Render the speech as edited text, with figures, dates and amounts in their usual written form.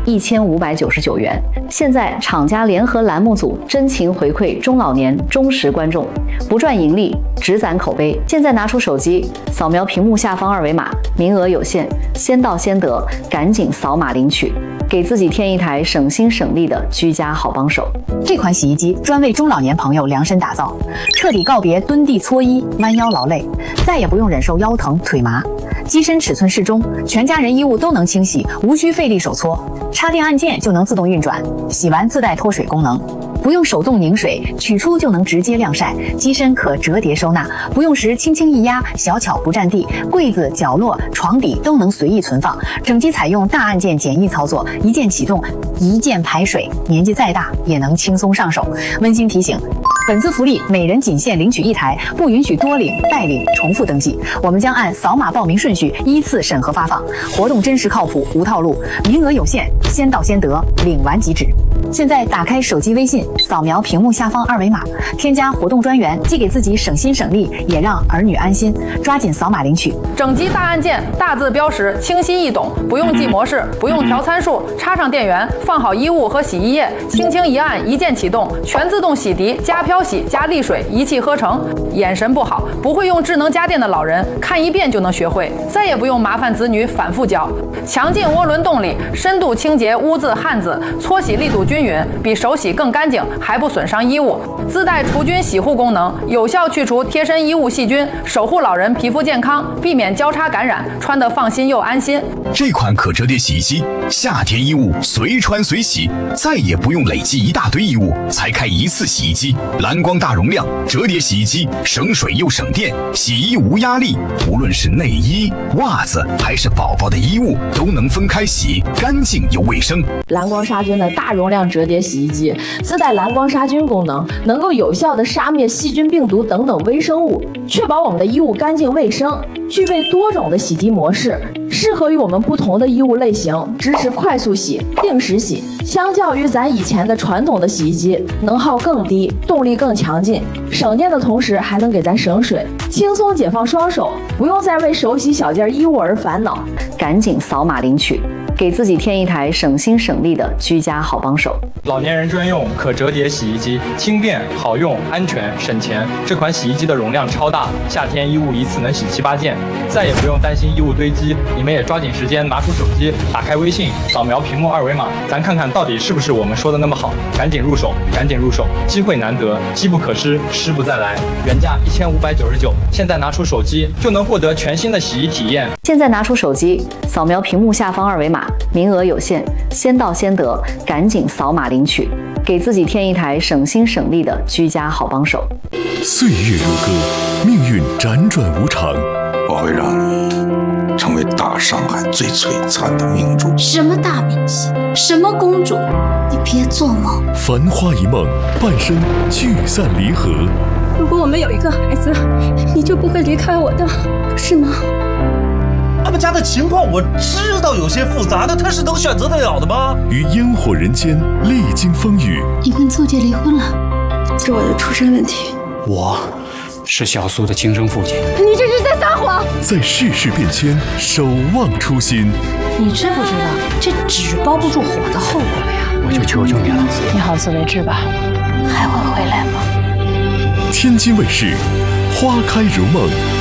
1599元。现在厂家联合栏目组真情回馈中老年忠实观众，不赚盈利，只攒口碑。现在拿出手机，扫描屏幕下方二维码，名额有限，先到先得，赶紧扫码领取，给自己添一台省心省力的居家好帮手。 这款洗衣机专为中老年朋友量身打造，彻底告别蹲地搓衣、弯腰劳累，再也不用忍受腰疼腿麻。机身尺寸适中，全家人衣物都能清洗，无需费力手搓，插电按键就能自动运转，洗完自带脱水功能。不用手动拧水，取出就能直接晾晒。机身可折叠收纳，不用时轻轻一压，小巧不占地，柜子、角落、床底都能随意存放。整机采用大按键简易操作，一键启动，一键排水，年纪再大也能轻松上手。温馨提醒：本次福利每人仅限领取1台，不允许多领、代领、重复登记。我们将按扫码报名顺序依次审核发放，活动真实靠谱，无套路，名额有限，先到先得，领完即止。现在打开手机微信，扫描屏幕下方二维码，添加活动专员，既给自己省心省力，也让儿女安心。抓紧扫码领取。 整机大按键，大字标识，清晰易懂，不用记模式，不用调参数，插上电源，放好衣物和洗衣液，轻轻一按，一键启动，全自动洗涤加漂洗加沥水，一气呵成。眼神不好，不会用智能家电的老人，看一遍就能学会，再也不用麻烦子女反复教。强劲涡轮动力，深度清洁污渍汗渍，搓洗力度均匀，比手洗更干净，还不损伤衣物。自带除菌洗护功能，有效去除贴身衣物细菌，守护老人皮肤健康，避免交叉感染，穿得放心又安心。 这款可折叠洗衣机，夏天衣物随穿随洗，再也不用累积一大堆衣物才开一次洗衣机。蓝光大容量折叠洗衣机，省水又省电，洗衣无压力。无论是内衣、袜子还是宝宝的衣物，都能分开洗，干净又卫生。 蓝光杀菌的大容量折叠洗衣机自带蓝光杀菌功能，能够有效的杀灭细菌、病毒等等微生物，确保我们的衣物干净卫生。具备多种的洗涤模式，适合于我们不同的衣物类型，支持快速洗、定时洗。相较于咱以前的传统的洗衣机，能耗更低，动力更强劲，省电的同时还能给咱省水，轻松解放双手，不用再为手洗小件衣物而烦恼。 赶紧扫码领取，给自己添一台省心省力的居家好帮手。 老年人专用可折叠洗衣机，轻便好用，安全省钱。这款洗衣机的容量超大，夏天衣物一次能洗7、8件，再也不用担心衣物堆积。你们也抓紧时间拿出手机，打开微信，扫描屏幕二维码，咱看看到底是不是我们说的那么好。赶紧入手，赶紧入手，机会难得，机不可失，失不再来。原价1599，现在拿出手机就能获得全新的洗衣体验。 现在拿出手机，扫描屏幕下方二维码，名额有限，先到先得，赶紧扫码领取，给自己添一台省心省力的居家好帮手。 岁月如歌，命运辗转无常， 我会让你成为大上海最璀璨的明珠。 什么大明星，什么公主，你别做梦。 繁花一梦，半生聚散离合。 如果我们有一个孩子，你就不会离开我的，是吗？ 他们家的情况我知道有些复杂的，他是能选择得了的吗？ 于烟火人间历经风雨， 你跟邹姐离婚了，是我的出身问题。 我是小苏的亲生父亲。 你这是在撒谎！ 在世事变迁，守望初心。 你知不知道这纸包不住火的后果呀？ 我就求求你了， 你好自为之吧。还会回来吗？ 天津卫视，花开如梦。